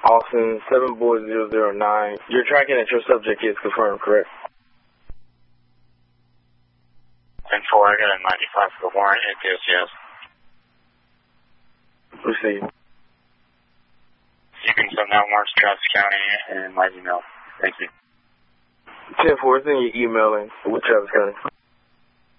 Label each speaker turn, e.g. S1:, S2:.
S1: Austin 74009. You're tracking that your subject is confirmed, correct?
S2: 10-4, I got a 95 for the warrant. It is, yes.
S1: Receive.
S2: You can send that warrant to Travis County and my email. Thank you.
S1: 10-4, it's in your emailing with Travis County.